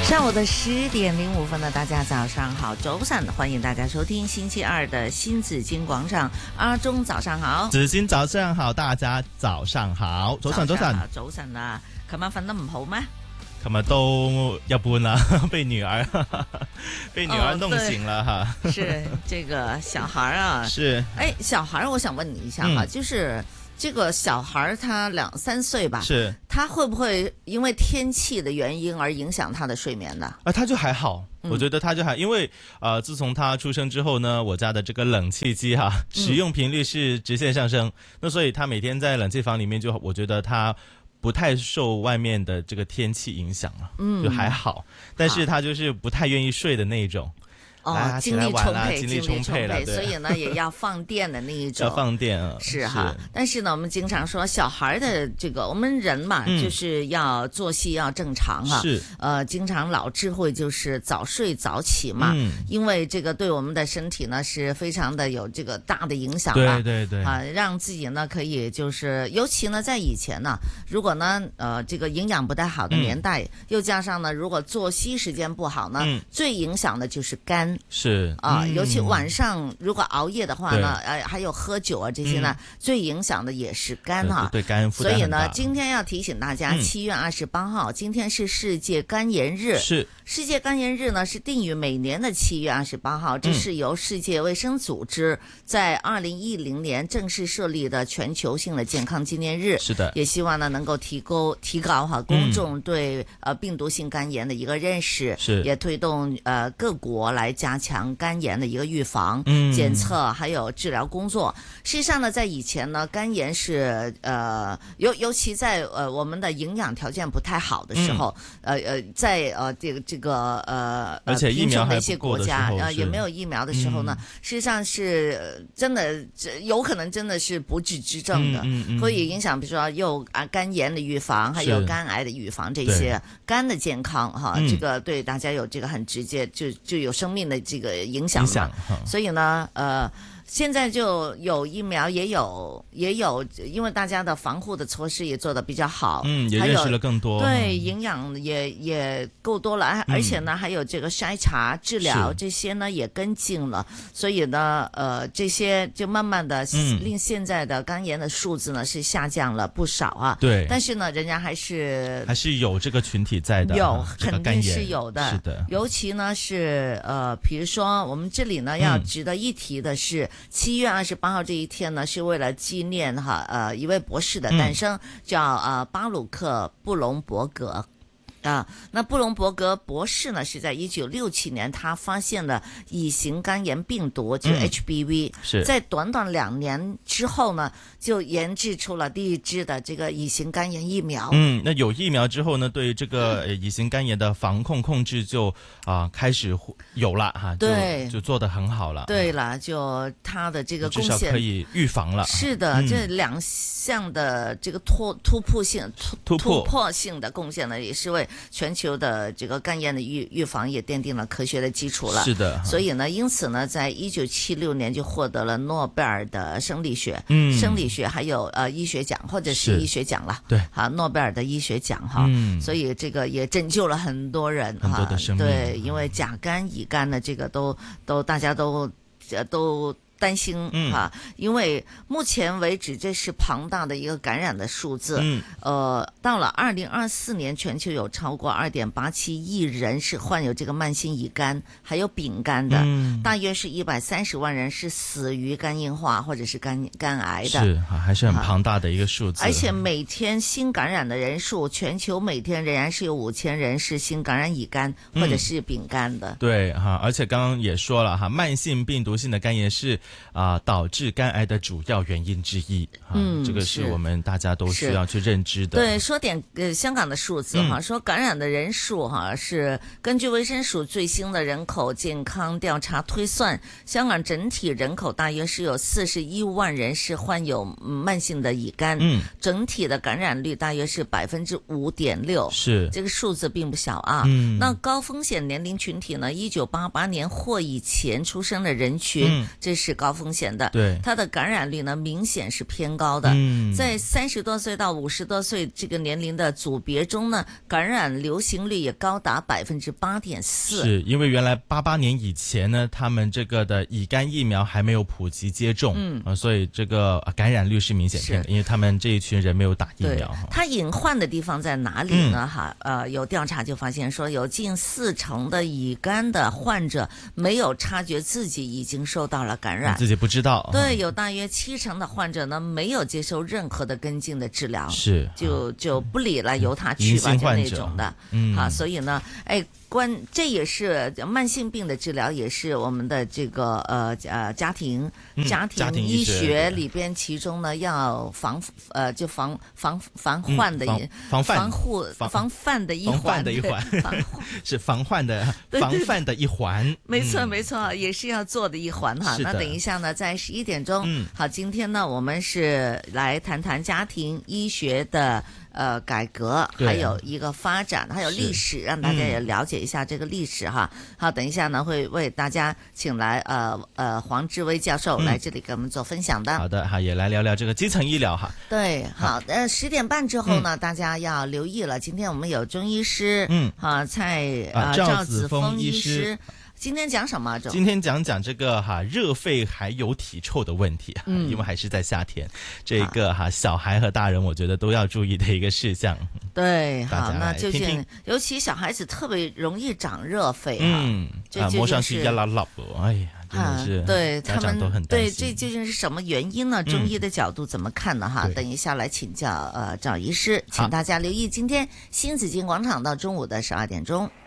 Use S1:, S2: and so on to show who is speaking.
S1: 上午的10:05呢，大家早上好，早晨，歡迎大家收聽星期二的新紫荊廣場。阿忠早上好，
S2: 紫荊早上好，大家早上好，早晨。
S1: 早晨啦，琴晚瞓得唔好咩？
S2: 琴日都一般啦，被女兒弄醒了哈。
S1: 是這個小孩啊，
S2: 是，
S1: 小孩，我想問你一下哈，就是這個小孩他2、3歲吧，
S2: 是，
S1: 他會不會因為天氣的原因而影響他的睡眠呢？
S2: 他就還好。我覺得他就還因為自從他出生之後呢，我家的這個冷氣機使用頻率是直線上升，那所以他每天在冷氣房裡面就我覺得他不太受外面的這個天氣影響了，就還好，但是他就是不太願意睡的那一種。
S1: 精力充沛
S2: 了，
S1: 所以呢也要放電的那一種。
S2: 要放電啊，
S1: 是哈。但是呢，我們經常說小孩的這個，我們人嘛，就是要作息要正常哈。
S2: 是。
S1: 經常老智慧就是早睡早起嘛，因為這個對我們的身體呢是非常的有這個大的影響的。
S2: 對對。
S1: 讓自己呢可以就是，尤其呢在以前呢，如果呢這個營養不太好的年代，又加上呢如果作息時間不好呢，最影響的就是肝。
S2: 是
S1: 尤其晚上如果熬夜的話呢，還有喝酒啊這些呢，最影響的也是肝哈。
S2: 對肝負擔很大。
S1: 所以呢，今天要提醒大家，7月28號，今天是世界肝炎日。
S2: 是。
S1: 世界肝炎日呢是定於每年的7月28號，這是由世界衛生組織在2010年正式設立的全球性的健康紀念日。
S2: 是的。也
S1: 希望呢能夠提高公眾對病毒性肝炎的一個認識，
S2: 是
S1: 也推動各國來加強肝炎的一個預防、檢測還有治療工作。事實上呢，在以前呢，肝炎是尤其在我們的營養條件不太好的時候，在這個
S2: 而且疫苗
S1: 的一些國家也沒有疫苗的時候呢，事實上是真的有可能真的是不治之症的，會影響，比如說有肝炎的預防，還有肝癌的預防，這些肝的健康哈，這個對大家有這個很直接就有生命的這個影響嘛，所以呢，現在就有疫苗，也有，因為大家的防護的措施也做得比較好，
S2: 也認識了更多，
S1: 對，營養也夠多了，而且呢，還有這個篩查、治療這些呢也跟進了，所以呢，這些就慢慢的令現在的肝炎的數字呢是下降了不少啊。
S2: 對，
S1: 但是呢，人家還是
S2: 有這個群體在的，
S1: 有，肯定是有的，
S2: 是的。尤
S1: 其呢是比如說我們這裡呢要值得一提的是，7月28號這一天呢，是為了紀念一位博士的誕生，叫巴魯克·布隆伯格。那布隆伯格博士呢，是在1967年，他發現了乙型肝炎病毒，就 HBV，在短短2年之後呢，就研製出了第一支的這個乙型肝炎疫苗。
S2: 那有疫苗之後呢，對這個乙型肝炎的防控制就開始有了哈，
S1: 對，
S2: 就做得很好了。
S1: 對了，就他的這個貢獻
S2: 至少可以預防了。
S1: 是的，這2項的這個突破性的貢獻呢，也是為全球的這個肝炎的預防也奠定了科學的基礎了。
S2: 是的，
S1: 所以呢，因此呢，在1976年就獲得了諾貝爾的生理學，還有醫學獎或者是醫學獎了。
S2: 對，
S1: 諾貝爾的醫學獎哈。所以這個也拯救了很多人，
S2: 很多的生命。
S1: 對，因為甲肝、乙肝的這個都大家都擔心因為目前為止這是龐大的一個感染的數字。到了2024年，全球有超過2.87億人是患有這個慢性乙肝，還有丙肝的，大約是130萬人是死於肝硬化或者是肝癌的。
S2: 是，還是很龐大的一個數字。
S1: 而且每天新感染的人數，全球每天仍然是有5000人是新感染乙肝或者是丙肝的。
S2: 對哈，而且剛剛也說了哈，慢性病毒性的肝炎是導致肝癌的主要原因之一。這個是我們大家都需要去認知的。
S1: 對，說點香港的數字哈，說感染的人數哈是根據衛生署最新的人口健康調查推算，香港整體人口大約是有41萬人是患有慢性的乙肝，整體的感染率大約是5.6%，是這個數字並不小啊。那高風險年齡群體呢，1988年或以前出生的人群，這是是高风险的，
S2: 对，
S1: 它的感染率呢明显是偏高的。在30多岁到50多岁这个年龄的组别中呢，感染流行率也高达8.4%。
S2: 是因为原来88年以前呢，他们这个的乙肝疫苗还没有普及接种，所以这个感染率是明显偏的，因为他们这一群人没有打疫苗。
S1: 它隐患的地方在哪里呢？有调查就发现说，有近40%的乙肝的患者没有察觉自己已经受到了感染，
S2: 自己不知道。
S1: 对，有大约70%的患者呢没有接受任何的跟进的治疗，
S2: 是
S1: 就不理了，由他去吧，就那种的。所以呢，这也是慢性病的治疗，也是我们的这个家庭医学里边，其中呢要防范的一环，
S2: 是防范的一环，
S1: 没错，也是要做的一环哈。那等一下呢，在11点钟，好，今天呢我们是来谈谈家庭医学的改革，还有一个发展，还有历史，让大家也了解一下这个历史哈。好，等一下呢会为大家请来黄志威教授来这里给我们做分享的。
S2: 好的，好，也来聊聊这个基层医疗哈。
S1: 对，好，10点半之后呢，大家要留意了。今天我们有中医师，赵子峰医师。今天讲什么？
S2: 今天讲这个热肺还有体臭的问题，因为还是在夏天，这个小孩和大人我觉得都要注意的一个事项。
S1: 对，好，那究竟尤其小孩子特别容易长热肺
S2: 摸上去一拉拉，哎呀。真的是
S1: 对他们
S2: 都很
S1: 对这究竟是什么原因呢？中医的角度怎么看呢？等一下来请教赵医师，请大家留意今天新紫荆广场到中午的12点钟。